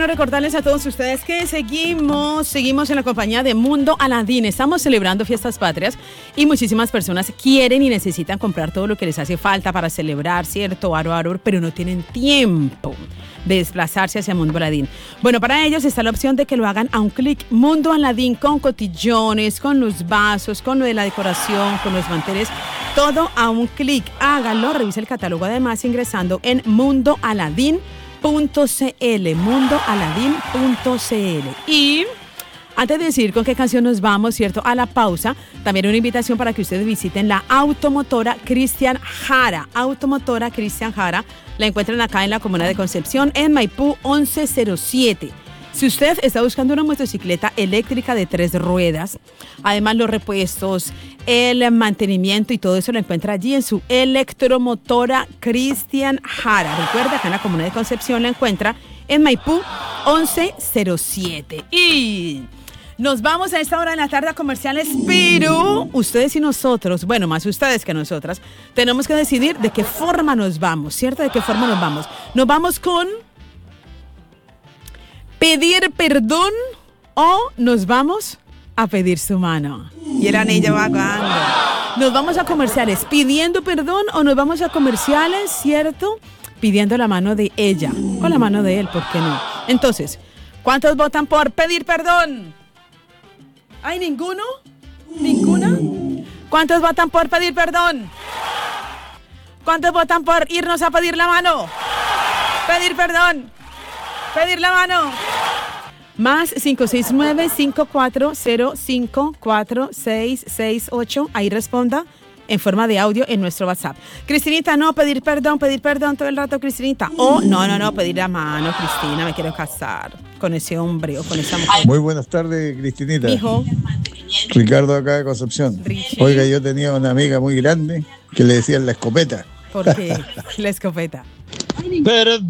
Bueno, recordarles a todos ustedes que seguimos en la compañía de Mundo Aladín. Estamos celebrando fiestas patrias y muchísimas personas quieren y necesitan comprar todo lo que les hace falta para celebrar, ¿cierto? Aro, pero no tienen tiempo de desplazarse hacia Mundo Aladín. Bueno, para ellos está la opción de que lo hagan a un clic. Mundo Aladín, con cotillones, con los vasos, con lo de la decoración, con los manteles, todo a un clic. Háganlo, revise el catálogo además ingresando en mundoaladin.cl, mundoaladin.cl. Y antes de decir con qué canción nos vamos, ¿cierto? A la pausa, también una invitación para que ustedes visiten la Automotora Cristian Jara. Automotora Cristian Jara, la encuentran acá en la comuna de Concepción, en Maipú 1107. Si usted está buscando una motocicleta eléctrica de 3 ruedas, además los repuestos, el mantenimiento y todo eso lo encuentra allí en su Electromotora Cristian Jara. Recuerda que en la comuna de Concepción la encuentra en Maipú 1107. Y nos vamos a esta hora de la tarde a comerciales, pero ustedes y nosotros, bueno, más ustedes que nosotras, tenemos que decidir de qué forma nos vamos, ¿cierto? ¿De qué forma nos vamos? Nos vamos con pedir perdón o nos vamos a pedir su mano. Y el anillo va ganando. Nos vamos a comerciales pidiendo perdón o nos vamos a comerciales, ¿cierto? Pidiendo la mano de ella o la mano de él, ¿por qué no? Entonces, ¿cuántos votan por pedir perdón? ¿Hay ninguno? ¿Ninguna? ¿Cuántos votan por pedir perdón? ¿Cuántos votan por irnos a pedir la mano? Pedir perdón. Pedir la mano. Más 569-5405-4668. Ahí responda en forma de audio en nuestro WhatsApp. Cristinita, no, pedir perdón todo el rato, Cristinita. O no, pedir la mano, Cristina, me quiero casar con ese hombre o con esa mujer. Muy buenas tardes, Cristinita. Hijo. Ricardo acá de Concepción. Richie. Oiga, yo tenía una amiga muy grande que le decían la escopeta. ¿Por qué? La escopeta. Perdóname,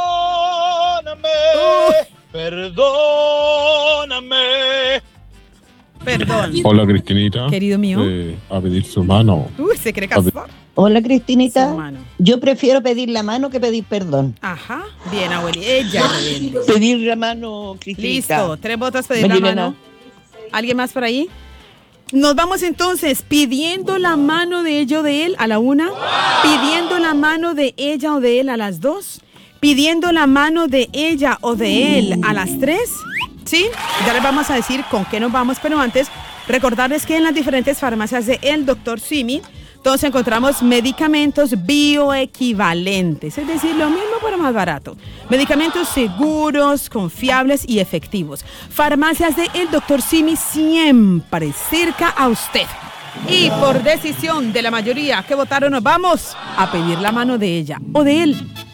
perdóname. Perdón. Hola, Cristinita. Querido mío. A pedir su mano. Se quiere casar. Hola, Cristinita. Su mano. Yo prefiero pedir la mano que pedir perdón. Ajá. Bien, abueli. Ella rebelde. Pedir la mano, Cristinita. Listo. 3 votos pedir la mano. ¿Alguien más por ahí? Nos vamos entonces pidiendo la mano de ella o de él a la 1, pidiendo la mano de ella o de él a las 2, pidiendo la mano de ella o de él a las 3. ¿Sí? Ya les vamos a decir con qué nos vamos, pero antes recordarles que en las diferentes farmacias de El Dr. Simi todos encontramos medicamentos bioequivalentes, es decir, lo mismo pero más barato. Medicamentos seguros, confiables y efectivos. Farmacias de El Dr. Simi siempre cerca a usted. Y por decisión de la mayoría que votaron, nos vamos a pedir la mano de ella o de él.